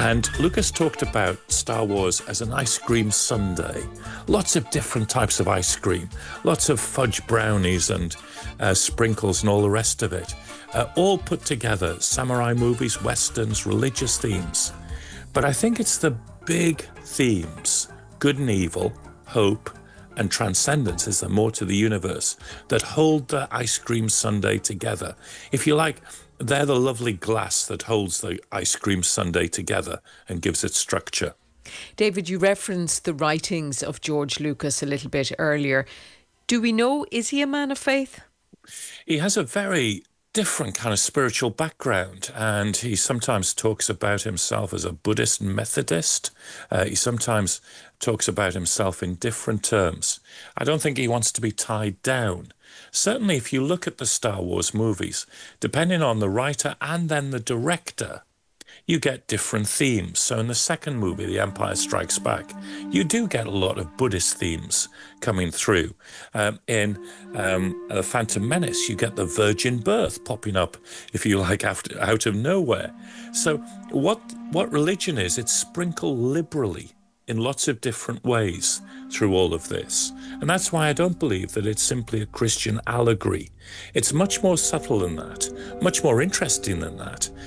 And Lucas talked about Star Wars as an ice cream sundae. Lots of different types of ice cream, lots of fudge brownies and sprinkles and all the rest of it. All put together, samurai movies, westerns, religious themes. But I think it's the big themes, good and evil, hope, and transcendence, is there more to the universe, that hold the ice cream sundae together. If you like, they're the lovely glass that holds the ice cream sundae together and gives it structure. David, you referenced the writings of George Lucas a little bit earlier. Do we know, is he a man of faith? He has a very different kind of spiritual background, and he sometimes talks about himself as a Buddhist Methodist. He sometimes talks about himself in different terms. I don't think he wants to be tied down. Certainly, if you look at the Star Wars movies, depending on the writer and then the director, you get different themes. So in the second movie, The Empire Strikes Back, you do get a lot of Buddhist themes coming through. In The Phantom Menace, you get the virgin birth popping up, if you like, out of nowhere. So what religion is, it's sprinkled liberally in lots of different ways through all of this. And that's why I don't believe that it's simply a Christian allegory. It's much more subtle than that, much more interesting than that.